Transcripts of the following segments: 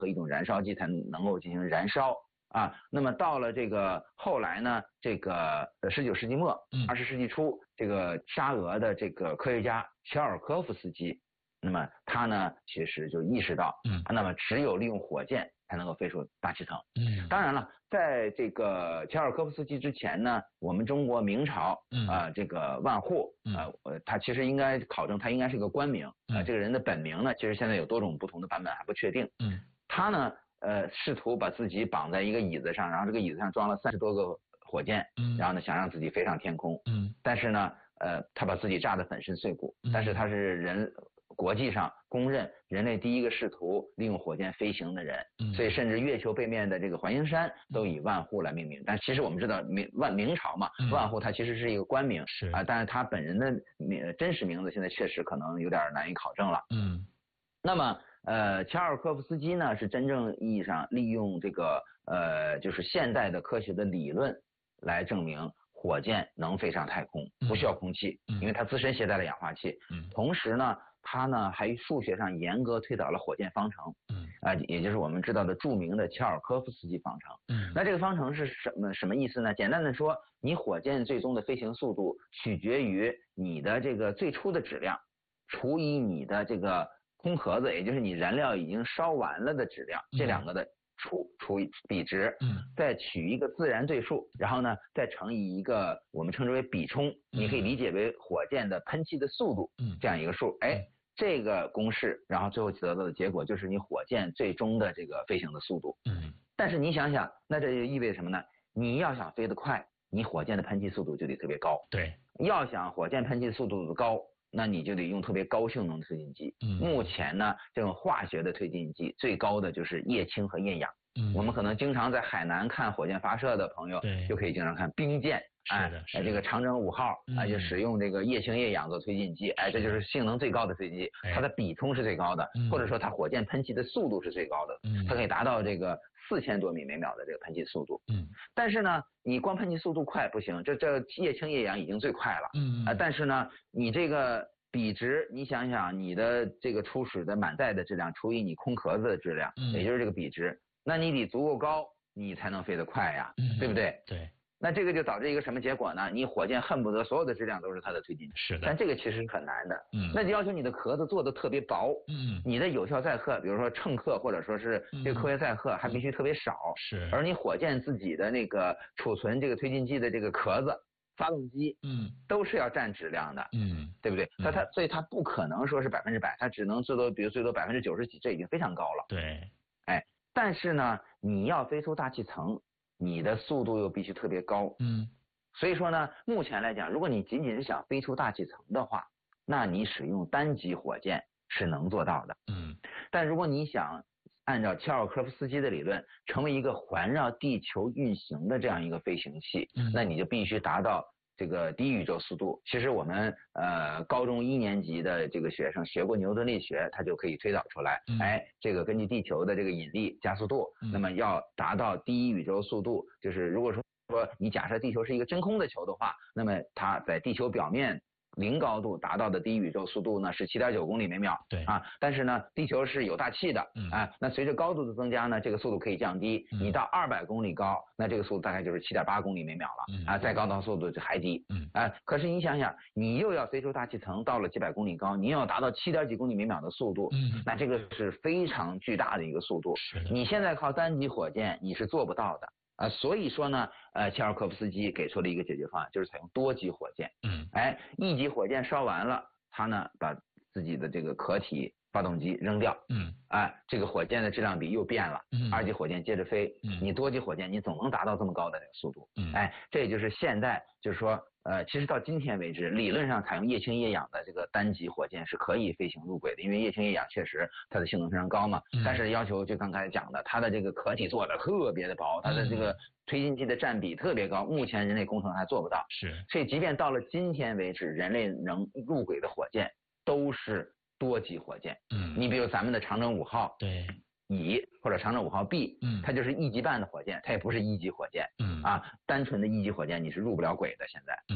和一种燃烧剂才能够进行燃烧啊。那么到了这个后来呢，这个19世纪末，20世纪初，这个沙俄的这个科学家乔尔科夫斯基，那么他呢其实就意识到，那么只有利用火箭才能够飞出大气层。当然了，在这个乔尔科夫斯基之前呢，我们中国明朝这个万户他其实应该考证，他应该是个官名这个人的本名呢，其实现在有多种不同的版本还不确定。他呢试图把自己绑在一个椅子上，然后这个椅子上装了30多个火箭，然后呢想让自己飞上天空。但是呢他把自己炸得粉身碎骨，但是他是国际上公认人类第一个试图利用火箭飞行的人，所以甚至月球背面的这个环形山都以万户来命名。但其实我们知道明朝嘛，万户它其实是一个官名，但是他本人的真实名字现在确实可能有点难以考证了。那么乔尔科夫斯基呢是真正意义上利用这个就是现代的科学的理论来证明火箭能飞上太空，不需要空气，因为它自身携带了氧化气。同时呢，它呢还数学上严格推导了火箭方程，也就是我们知道的著名的乔尔科夫斯基方程。那这个方程是什么意思呢？简单的说，你火箭最终的飞行速度取决于你的这个最初的质量除以你的这个空壳子，也就是你燃料已经烧完了的质量，这两个的除以比值，再取一个自然对数，然后呢再乘以一个我们称之为比冲，你可以理解为火箭的喷气的速度，这样一个数。这个公式，然后最后得到的结果就是你火箭最终的这个飞行的速度。但是你想想，那这就意味着什么呢？你要想飞得快，你火箭的喷气速度就得特别高。 对， 要想火箭喷气速度高，那你就得用特别高性能的推进剂。目前呢，这种化学的推进剂最高的就是液氢和液氧。我们可能经常在海南看火箭发射的朋友，就可以经常看兵舰。这个长征5号就使用这个液氢液氧做推进剂，这就是性能最高的推进剂，它的比冲是最高的，或者说它火箭喷气的速度是最高的，它可以达到这个4000多米每秒的这个喷气速度。但是呢，你光喷气速度快不行，这液氢液氧已经最快了。但是呢，你这个比值，你想想你的这个初始的满载的质量除以你空壳子的质量，也就是这个比值，那你得足够高，你才能飞得快呀，对不对？ 对。 那这个就导致一个什么结果呢？你火箭恨不得所有的质量都是它的推进剂， 是的。 但这个其实是很难的。那就要求你的壳子做的特别薄，你的有效载荷，比如说乘客或者说是这个科学载荷还必须特别少， 是。 而你火箭自己的那个储存这个推进剂的这个壳子、发动机，都是要占质量的，对不对？所以它不可能说是100%，它只能最多90几，这已经非常高了。 对。 但是呢，你要飞出大气层，你的速度又必须特别高。所以说呢，目前来讲，如果你仅仅是想飞出大气层的话，那你使用单级火箭是能做到的。但如果你想按照乔尔科夫斯基的理论，成为一个环绕地球运行的这样一个飞行器，那你就必须达到这个低宇宙速度。其实我们高中1年级的这个学生学过牛顿力学，他就可以推导出来，这个根据地球的这个引力加速度，那么要达到低宇宙速度，就是如果说你假设地球是一个真空的球的话，那么它在地球表面零高度达到的低宇宙速度呢是7.9公里每秒。 对但是呢，地球是有大气的，那随着高度的增加呢，这个速度可以降低。你到200公里高，那这个速度大概就是7.8公里每秒了。再高的速度就还低。可是你想想，你又要飞出大气层，到了几百公里高，你又要达到7.几公里每秒的速度，那这个是非常巨大的一个速度。你现在靠单级火箭你是做不到的。所以说呢，乔尔科夫斯基给出了一个解决方案，就是采用多级火箭。一级火箭烧完了，他呢把自己的这个壳体发动机扔掉，这个火箭的质量比又变了，2级火箭接着飞，你多级火箭你总能达到这么高的这个速度。这也就是现在就是说其实到今天为止，理论上采用液氢液氧的这个单级火箭是可以飞行入轨的，因为液氢液氧确实它的性能非常高嘛。但是要求就刚才讲的，它的这个壳体做的特别的薄，它的这个推进剂的占比特别高，目前人类工程还做不到。所以即便到了今天为止，人类能入轨的火箭都是多级火箭。你比如咱们的长征5号， 对。 乙或者长征5号 B，它就是1级半的火箭，它也不是1级火箭。单纯的1级火箭你是入不了轨的现在。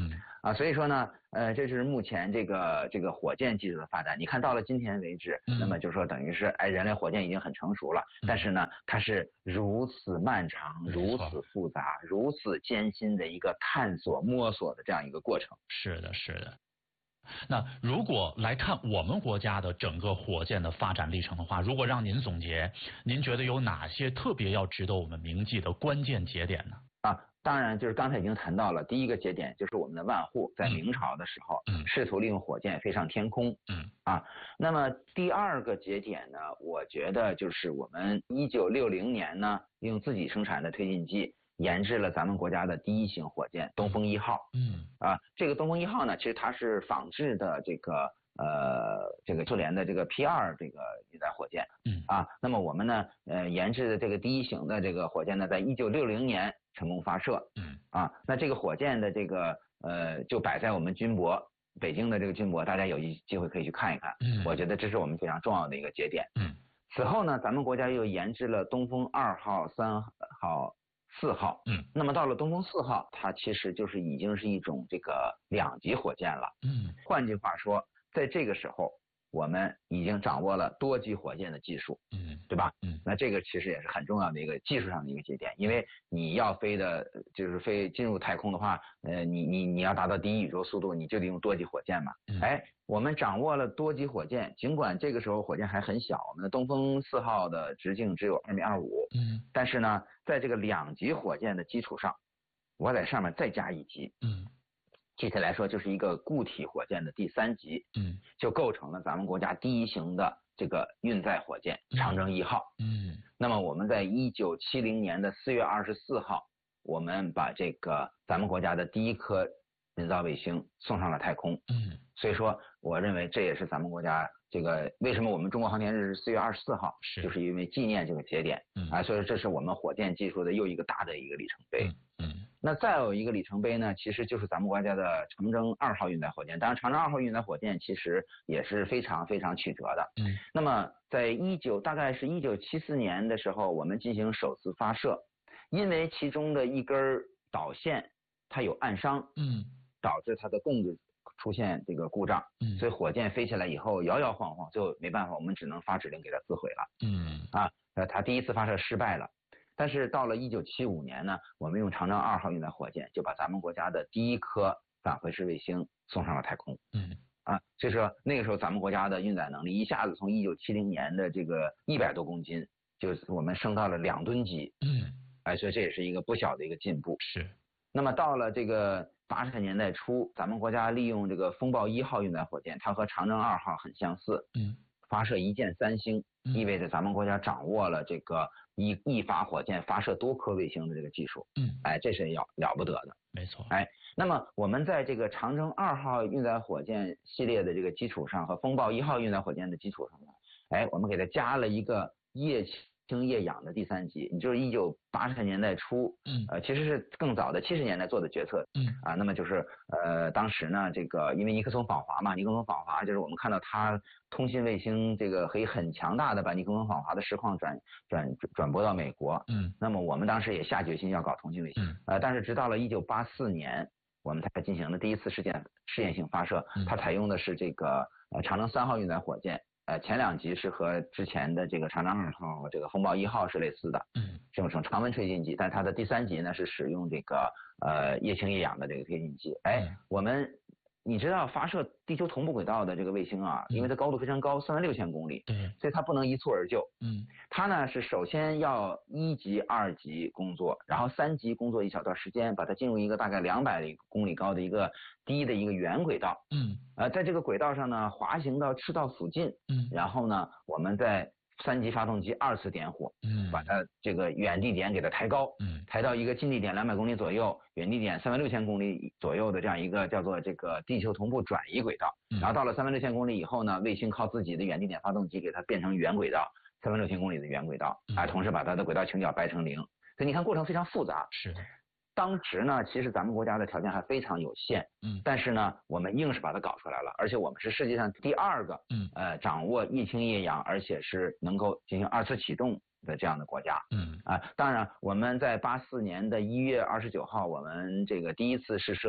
所以说呢，这是目前这个火箭技术的发展。你看到了今天为止，那么就说等于是人类火箭已经很成熟了，但是呢，它是如此漫长、如此复杂、如此艰辛的一个探索、摸索的这样一个过程。 是的，是的。那如果来看我们国家的整个火箭的发展历程的话，如果让您总结，您觉得有哪些特别要值得我们铭记的关键节点呢？ 当然就是刚才已经谈到了，第一个节点就是我们的万户在明朝的时候，试图利用火箭飞上天空，那么第二个节点呢，我觉得就是我们1960年呢，用自己生产的推进剂研制了咱们国家的第一型火箭东风1号，这个东风1号呢，其实它是仿制的这个苏联的这个 P2这个运载火箭，那么我们呢，研制的这个第一型的这个火箭呢，在1960年成功发射，那这个火箭的这个就摆在我们军博北京的这个军博，大家有机会可以去看一看，我觉得这是我们非常重要的一个节点。此后呢，咱们国家又研制了东风2号、3号、4号，那么到了东风4号，它其实就是已经是一种这个2级火箭了，换句话说，在这个时候，我们已经掌握了多级火箭的技术，对吧？那这个其实也是很重要的一个技术上的一个节点，因为你要飞的，就是进入太空的话，你要达到第一宇宙速度，你就得用多级火箭嘛。我们掌握了多级火箭，尽管这个时候火箭还很小，我们的东风4号的直径只有2.25米，但是呢，在这个2级火箭的基础上，我在上面再加1级，具体来说就是一个固体火箭的第3级，就构成了咱们国家第一型的这个运载火箭长征1号。那么我们在1970年的4月24号，我们把这个咱们国家的第一颗人造卫星送上了太空。所以说，我认为这也是咱们国家这个为什么我们中国航天日是4月24号，就是因为纪念这个节点所以说这是我们火箭技术的又一个大的一个里程碑。那再有一个里程碑呢，其实就是咱们国家的长征2号运载火箭。当然，长征2号运载火箭其实也是非常非常曲折的。那么在大概是1974年的时候，我们进行首次发射，因为其中的一根导线它有暗伤，导致它的供子出现这个故障，所以火箭飞起来以后摇摇晃晃，最后没办法，我们只能发指令给它自毁了。它第一次发射失败了。但是到了1975年呢，我们用长征2号运载火箭就把咱们国家的第一颗返回式卫星送上了太空。所以说那个时候咱们国家的运载能力一下子从1970年的这个100多公斤，就是我们升到了2吨级。所以这也是一个不小的一个进步。那么到了这个80年代初，咱们国家利用这个风暴1号运载火箭，它和长征2号很相似，发射一箭3星，意味着咱们国家掌握了这个一发火箭发射多颗卫星的这个技术。这是了不得的。 没错。 那么我们在这个长征2号运载火箭系列的这个基础上和风暴1号运载火箭的基础上呢，我们给它加了一个液氢液氧的第3级，就是1980年代初，其实是更早的70年代做的决策。那么就是当时呢，这个因为尼克松访华嘛，尼克松访华就是我们看到他通信卫星这个可以很强大的把尼克松访华的实况转播到美国。那么我们当时也下决心要搞通信卫星。但是直到了1984年，我们才进行了第一次试验性发射，它采用的是这个长征3号运载火箭。前2级是和之前的这个长征2号、这个风暴1号是类似的，这种常温推进剂，但它的第3级呢是使用这个液氢液氧的这个推进剂。你知道发射地球同步轨道的这个卫星因为它高度非常高，36000公里，所以它不能一蹴而就。它呢是首先要1级、2级工作，然后3级工作一小段时间，把它进入一个大概200公里高的一个低的一个圆轨道。在这个轨道上呢，滑行到赤道附近，然后呢，我们在3级发动机2次点火，把它这个远地点给它抬高，抬到一个近地点200公里左右，远地点36000公里左右的这样一个叫做这个地球同步转移轨道。然后到了36000公里以后呢，卫星靠自己的远地点发动机给它变成圆轨道，36000公里的圆轨道，同时把它的轨道倾角掰成0。所以你看过程非常复杂。当时呢，其实咱们国家的条件还非常有限，但是呢，我们硬是把它搞出来了，而且我们是世界上第2个，掌握液氢液氧，而且是能够进行2次启动的这样的国家。当然，我们在84年的1月29号，我们这个第一次试射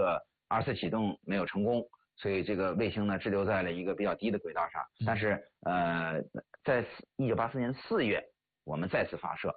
2次启动没有成功，所以这个卫星呢滞留在了一个比较低的轨道上。但是在1984年4月我们再次发射，